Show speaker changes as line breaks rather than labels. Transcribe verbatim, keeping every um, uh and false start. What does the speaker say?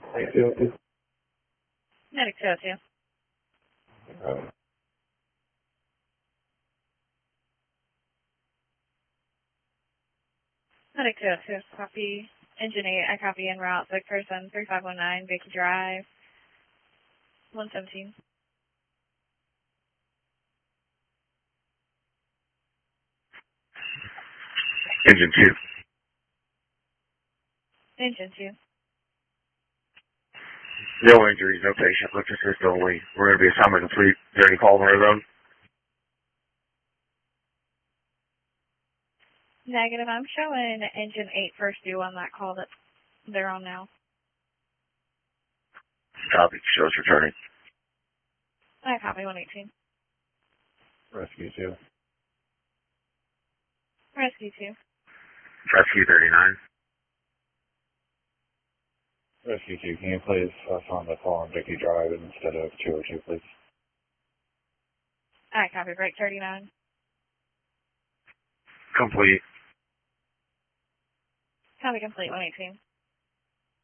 Medic two oh two.
Medic two oh two.
Uh,
Medic two oh two. Copy. Engine eight. I copy en route. Sick person three five one nine. Baker Drive. one seventeen.
Engine two.
Engine two.
No injuries, no patient. Let's assist only. We're going to be assignment complete. Is there any call on our zone?
Negative. I'm showing engine eight first due on that call that they're on now.
Copy. Show us returning.
I copy one eighteen.
Rescue two.
Rescue two.
Rescue thirty-nine.
Rescue two, can you please us on the call on Vicky Drive instead of two oh two, please?
I copy break thirty-nine.
Complete.
Copy complete one eighteen.